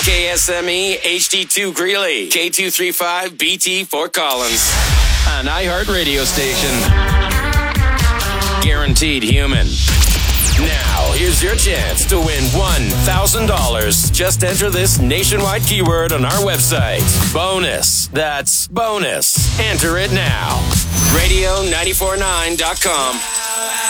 KSME HD2 Greeley, K235BT Fort Collins, an iHeart radio station. Guaranteed human. Now, here's your chance to win $1,000. Just enter this nationwide keyword on our website. Bonus. That's bonus. Enter it now. Radio949.com.